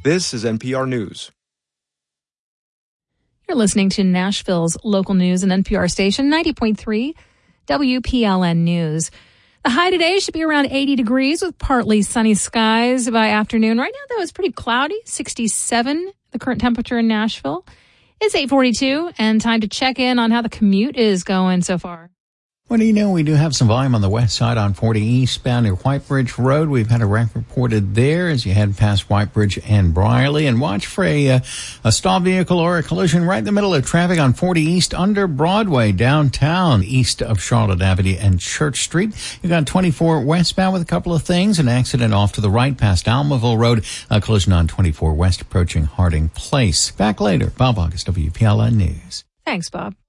This is NPR News. You're listening to Nashville's local news and NPR station, 90.3 WPLN News. The high today should be around 80 degrees with partly sunny skies by afternoon. Right now, though, it's pretty cloudy, 67, the current temperature in Nashville. It's 8:42 and time to check in on how the commute is going so far. Well, do you know, we do have some volume on the west side on 40 eastbound near White Bridge Road. We've had a wreck reported there as you head past White Bridge and Briley. And watch for a stalled vehicle or a collision right in the middle of traffic on 40 East under Broadway downtown, east of Charlotte Avenue and Church Street. You got 24 westbound with a couple of things. An accident off to the right past Almaville Road. A collision on 24 west approaching Harding Place. Back later. Bob August, WPLN News. Thanks, Bob.